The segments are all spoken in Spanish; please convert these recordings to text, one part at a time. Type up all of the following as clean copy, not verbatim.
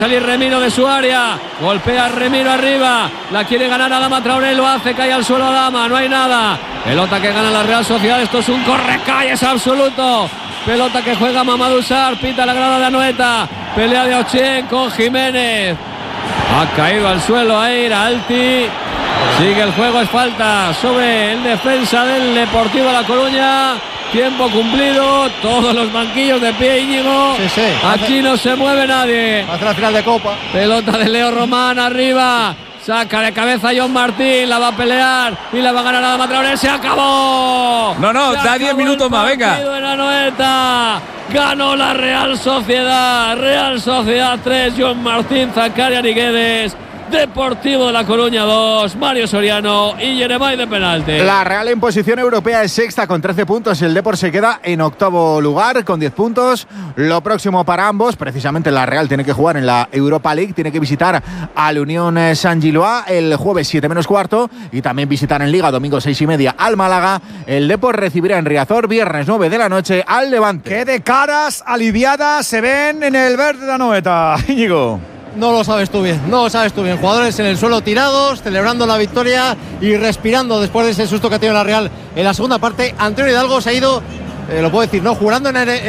Salir Remiro de su área, golpea Remiro arriba, la quiere ganar Adama Traoré, lo hace, cae al suelo Adama, no hay nada. Pelota que gana la Real Sociedad, esto es un correcalles absoluto. Pelota que juega Mamadou Sarr, pita la grada de Anoeta, pelea de Ochén con Jiménez. Ha caído al suelo ahí Alti. Sigue el juego, es falta sobre el defensa del Deportivo La Coruña. Tiempo cumplido, todos los banquillos de pie, Íñigo. Sí. Aquí no se mueve nadie. Hasta la final de Copa. Pelota de Leo Román arriba. Saca de cabeza John Martín, la va a pelear y la va a ganar Adama Traoré. ¡Se acabó! No, da 10 minutos más, venga. En Anoeta. Ganó la Real Sociedad. Real Sociedad 3, John Martín, Zakaria Niguedes. Deportivo de La Coruña 2, Mario Soriano y Jeremai de penalti. La Real en posición europea es sexta con 13 puntos. El Depor se queda en octavo lugar con 10 puntos. Lo próximo para ambos, precisamente la Real tiene que jugar en la Europa League, tiene que visitar al Unión Saint-Gillois el jueves 7 menos cuarto y también visitar en Liga domingo 6:30 al Málaga. El Depor recibirá en Riazor viernes 9 de la noche al Levante. Qué de caras aliviadas se ven en el verde de Anoeta, Íñigo. No lo sabes tú bien. Jugadores en el suelo tirados, celebrando la victoria y respirando después de ese susto que ha tenido la Real en la segunda parte. Antonio Hidalgo se ha ido, lo puedo decir, ¿no? Jurando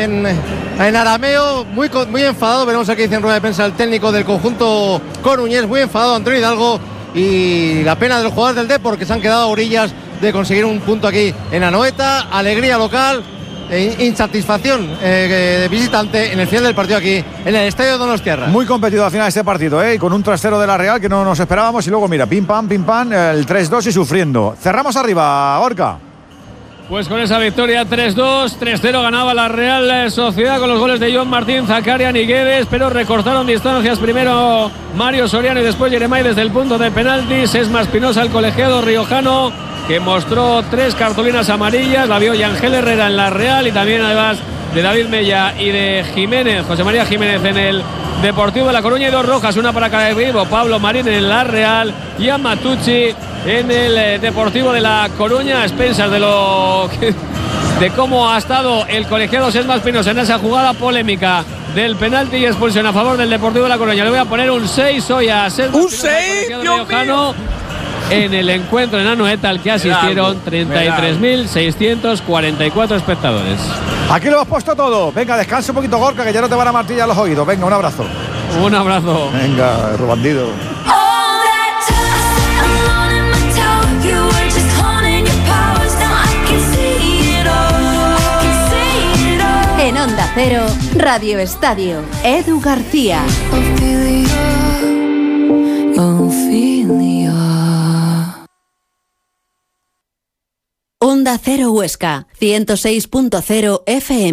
en arameo, muy enfadado. Veremos aquí dice en rueda de prensa el técnico del conjunto coruñés, muy enfadado Antonio Hidalgo. Y la pena de los jugadores del Depor que se han quedado a orillas de conseguir un punto aquí en Anoeta. Alegría local. Insatisfacción de visitante en el final del partido aquí en el estadio Donostiarra. Muy competido al final este partido, y con un trasero de la Real que no nos esperábamos y luego mira, pim pam, el 3-2 y sufriendo. Cerramos arriba, Gorka. Pues con esa victoria 3-2, 3-0 ganaba la Real Sociedad con los goles de John Martín, Zakaria Niguedes, pero recortaron distancias primero Mario Soriano y después Jeremai desde el punto de penaltis. Esma Espinosa, el colegiado riojano, que mostró 3 cartulinas amarillas, la vio Yangel Herrera en la Real y también además de David Mella y de Jiménez, José María Jiménez en el Deportivo de La Coruña, y 2 rojas, una para cada equipo, Pablo Marín en la Real y Amatucci en el Deportivo de La Coruña, a expensas de cómo ha estado el colegiado Esma Espinosa en esa jugada polémica del penalti y expulsión a favor del Deportivo de La Coruña. Le voy a poner un 6 hoy a Esma ¿Un Espinosa, 6? Dios mío. En el encuentro en Anoeta, al que asistieron 33.644 espectadores. Aquí lo hemos puesto todo. Venga, descansa un poquito, Gorka, que ya no te van a martillar los oídos. Venga, un abrazo. Un abrazo. Venga, Rubandido. En Onda Cero, Radio Estadio, Edu García. Onda Cero Huesca, 106.0 FM.